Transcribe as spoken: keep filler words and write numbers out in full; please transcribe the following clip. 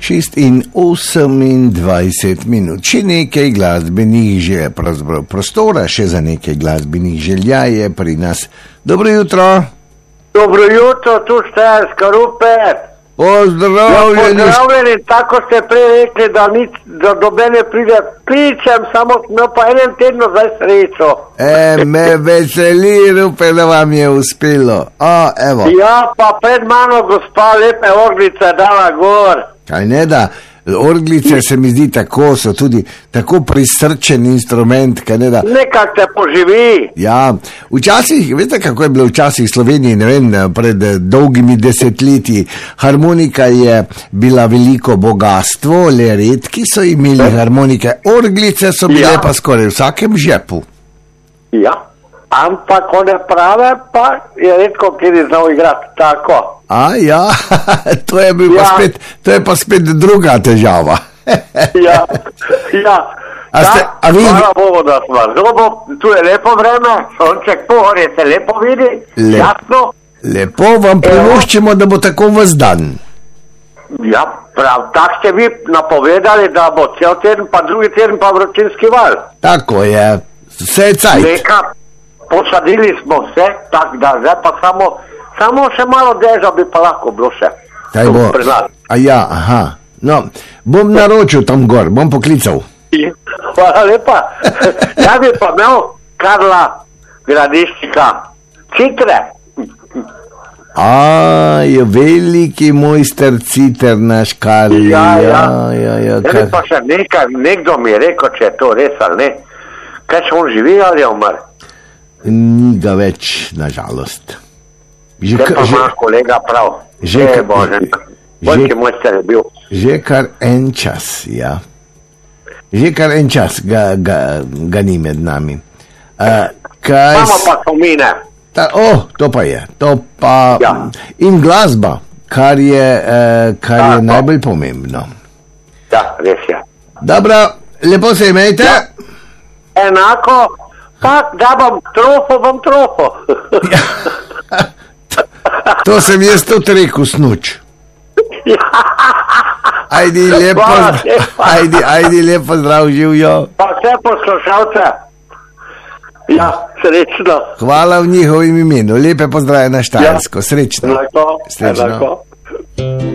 šest in osemindvajset minut. Še nekaj glasbenih želja, pravzaprav prostora še za nekaj glasbenih želja je pri nas. Dobro jutro. Dobro jutro, tu Štajerska, Rupert. Pozdravljeni. Ja, pozdravljeni, tako ste prej rekli, da, nič, da do mene pride. Pričam, samo smo pa enem tednu zdaj srečo. E, me veseli, Rupert, da vam je uspelo. O, evo. Ja, pa pred mano gospa lepe orglice dala gor. Kaj ne da, orglice se mi zdi tako, so tudi tako prisrčen instrument, kaj ne da. Nekak te poživi. Ja, včasih, veste kako je bilo včasih v Sloveniji, ne vem, pred dolgimi desetletji, harmonika je bila veliko bogatstvo, le redki so imeli harmonike, orglice so bile ja. pa skoraj v vsakem žepu. Ja, ampak one prave pa je redko, kjer je znal igrati tako. A ja, to je, bil ja. pa spet, to je pa spet druga težava. ja, ja. A ste, a vi... Hvala Bogu, da smo zobo, tu je lepo vreme, sonček pohorje se lepo vidi, Le, jasno. Lepo vam privoščimo, da bo tako vas dan. Ja, prav, tak ste vi napovedali, da bo cel teden, pa drugi teden pa vročinski val. Tako je, vse je cajt. Neka, posadili smo vse, tak da zdaj pa samo, samo še malo deža bi pa lahko bilo še. Kaj bo? A ja, aha. No, bom naročil tam gor, bom poklical. Hvala lepa. Ja bi pa imel Karla Gradiščika. Citre. A, je veliki mojster citer naš Karl. Ja, ja. ja, ja kar... pa še nekaj, nekdo mi je rekel, če je to res ali ne. Kaj še on živi ali je umr? Ni ga več, nažalost. Že pa že, ima kolega prav. Že, je, Bože, že, mojster je bil. Že kar en čas, ja. Že kar en čas ga, ga, ga ni med nami. Uh, kaj... Samo pa spomine. Ta, oh, to pa je. To pa... Ja. In glasba, kar je, uh, kar Ta, je najbolj pomembno. Ja, res je. Dobro, lepo se imejte. Ja. Enako, pa da bom trofo, bom trofo. Ja. To sem jaz tudi rekel, snuč. Ajdi, lepo, ajdi, ajdi, lepo zdrav, živijo. Pa vse poslušalce. Ja, srečno. Hvala v njihovim imenu, lepe pozdrave na Štajersko, srečno. Enako, srečno. enako.